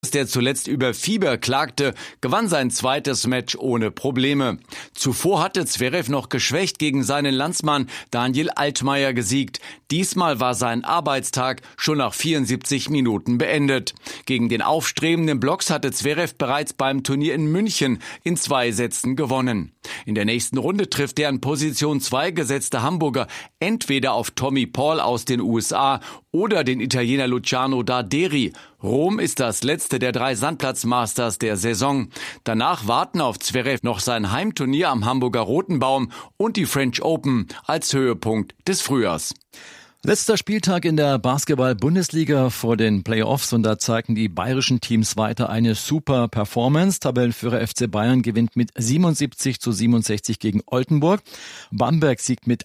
Marquez, der zuletzt über Fieber klagte, gewann sein zweites Match ohne Probleme. Zuvor hatte Zverev noch geschwächt gegen seinen Landsmann Daniel Altmaier gesiegt. Diesmal war sein Arbeitstag schon nach 74 Minuten beendet. Gegen den aufstrebenden Blocks hatte Zverev bereits beim Turnier in München in 2 Sätzen gewonnen. In der nächsten Runde trifft der in Position 2 gesetzte Hamburger entweder auf Tommy Paul aus den USA oder den Italiener Luciano Darderi. Rom ist das letzte der 3 Sandplatz-Masters der Saison. Danach warten auf Zverev noch sein Heimturnier am Hamburger Rotenbaum und die French Open als Höhepunkt des Frühjahrs. Letzter Spieltag in der Basketball-Bundesliga vor den Playoffs und da zeigten die bayerischen Teams weiter eine super Performance. Tabellenführer FC Bayern gewinnt mit 77-67 gegen Oldenburg. Bamberg siegt mit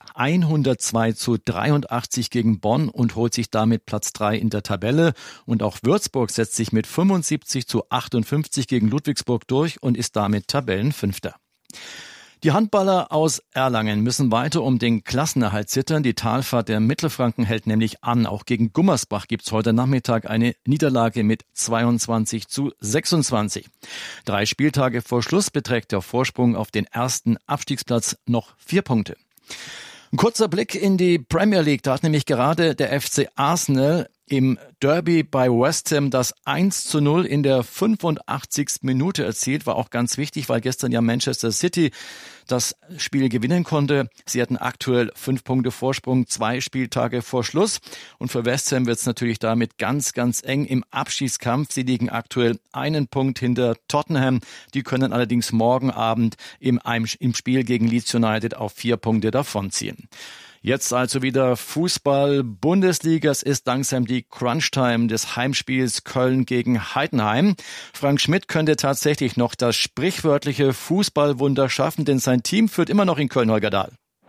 102-83 gegen Bonn und holt sich damit Platz 3 in der Tabelle. Und auch Würzburg setzt sich mit 75-58 gegen Ludwigsburg durch und ist damit Tabellenfünfter. Die Handballer aus Erlangen müssen weiter um den Klassenerhalt zittern. Die Talfahrt der Mittelfranken hält nämlich an. Auch gegen Gummersbach gibt's heute Nachmittag eine Niederlage mit 22-26. 3 Spieltage vor Schluss beträgt der Vorsprung auf den ersten Abstiegsplatz noch 4 Punkte. Ein kurzer Blick in die Premier League. Da hat nämlich gerade der FC Arsenal im Derby bei West Ham das 1:0 in der 85. Minute erzielt. War auch ganz wichtig, weil gestern ja Manchester City das Spiel gewinnen konnte. Sie hatten aktuell 5 Punkte Vorsprung, 2 Spieltage vor Schluss. Und für West Ham wird es natürlich damit ganz, ganz eng im Abstiegskampf. Sie liegen aktuell 1 Punkt hinter Tottenham. Die können allerdings morgen Abend im Spiel gegen Leeds United auf 4 Punkte davonziehen. Jetzt also wieder Fußball-Bundesliga. Es ist langsam die Crunch-Time des Heimspiels Köln gegen Heidenheim. Frank Schmidt könnte tatsächlich noch das sprichwörtliche Fußballwunder schaffen, denn sein Team führt immer noch in Köln, Holger Dahl.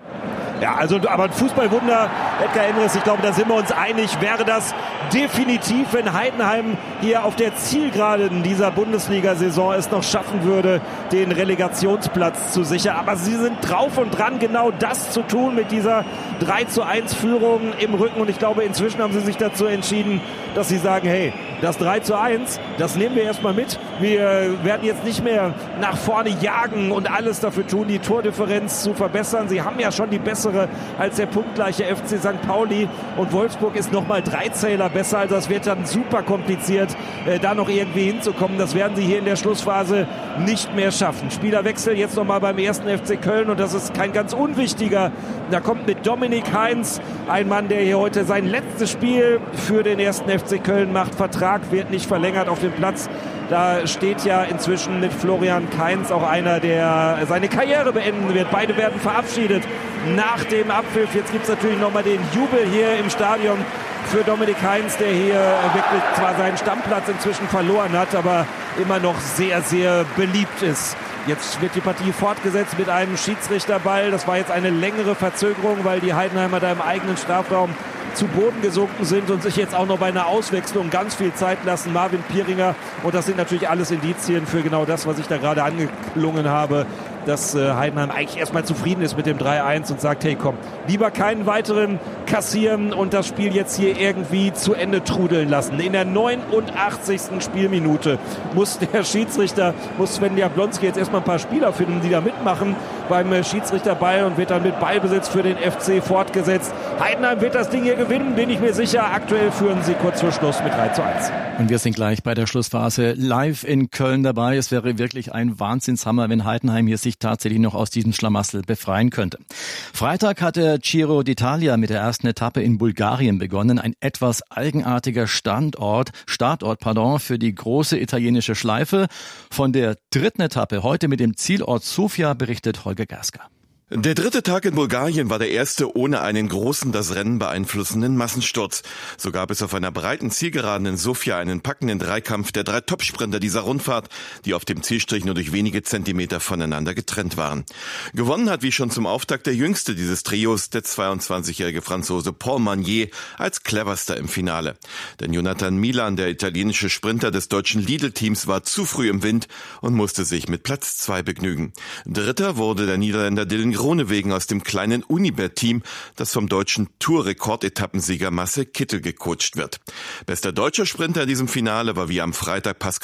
Ja, also aber ein Fußballwunder, Edgar Endres, ich glaube, da sind wir uns einig, wäre das definitiv, wenn Heidenheim hier auf der Zielgeraden dieser Bundesliga-Saison es noch schaffen würde, den Relegationsplatz zu sichern. Aber sie sind drauf und dran, genau das zu tun mit dieser 3:1-Führung im Rücken. Und ich glaube, inzwischen haben sie sich dazu entschieden, dass sie sagen, hey, das 3:1, das nehmen wir erstmal mit. Wir werden jetzt nicht mehr nach vorne jagen und alles dafür tun, die Tordifferenz zu verbessern. Sie haben ja schon die bessere als der punktgleiche FC St. Pauli und Wolfsburg ist nochmal 3 Zähler besser. Also das wird dann super kompliziert, da noch irgendwie hinzukommen. Das werden sie hier in der Schlussphase nicht mehr schaffen. Spielerwechsel jetzt nochmal beim 1. FC Köln und das ist kein ganz unwichtiger. Da kommt mit Dominik Heinz ein Mann, der hier heute sein letztes Spiel für den 1. FC Köln macht. Vertrag wird nicht verlängert auf dem Platz. Da steht ja inzwischen mit Florian Kainz auch einer, der seine Karriere beenden wird. Beide werden verabschiedet nach dem Abpfiff. Jetzt gibt es natürlich nochmal den Jubel hier im Stadion für Dominik Heinz, der hier wirklich zwar seinen Stammplatz inzwischen verloren hat, aber immer noch sehr, sehr beliebt ist. Jetzt wird die Partie fortgesetzt mit einem Schiedsrichterball. Das war jetzt eine längere Verzögerung, weil die Heidenheimer da im eigenen Strafraum zu Boden gesunken sind und sich jetzt auch noch bei einer Auswechslung ganz viel Zeit lassen. Marvin Pieringer. Und das sind natürlich alles Indizien für genau das, was ich da gerade angeklungen habe, dass Heidenheim eigentlich erstmal zufrieden ist mit dem 3:1 und sagt, hey komm, lieber keinen weiteren kassieren und das Spiel jetzt hier irgendwie zu Ende trudeln lassen. In der 89. Spielminute muss der Schiedsrichter, Sven Jablonski jetzt erstmal ein paar Spieler finden, die da mitmachen beim Schiedsrichterball und wird dann mit Ballbesitz für den FC fortgesetzt. Heidenheim wird das Ding hier gewinnen, bin ich mir sicher. Aktuell führen sie kurz vor Schluss mit 3:1. Und wir sind gleich bei der Schlussphase live in Köln dabei. Es wäre wirklich ein Wahnsinnshammer, wenn Heidenheim hier sich tatsächlich noch aus diesem Schlamassel befreien könnte. Freitag hat der Giro d'Italia mit der ersten Etappe in Bulgarien begonnen. Ein etwas eigenartiger Startort für die große italienische Schleife. Von der dritten Etappe heute mit dem Zielort Sofia berichtet Holger Gaska. Der dritte Tag in Bulgarien war der erste ohne einen großen, das Rennen beeinflussenden Massensturz. So gab es auf einer breiten Zielgeraden in Sofia einen packenden Dreikampf der 3 Topsprinter dieser Rundfahrt, die auf dem Zielstrich nur durch wenige Zentimeter voneinander getrennt waren. Gewonnen hat wie schon zum Auftakt der jüngste dieses Trios, der 22-jährige Franzose Paul Magnier, als cleverster im Finale. Denn Jonathan Milan, der italienische Sprinter des deutschen Lidl-Teams, war zu früh im Wind und musste sich mit Platz 2 begnügen. Dritter wurde der Niederländer Dylan Groenewegen aus dem kleinen Unibet-Team, das vom deutschen Tour-Rekordetappensieger Marcel Kittel gecoacht wird. Bester deutscher Sprinter in diesem Finale war wie am Freitag Pascal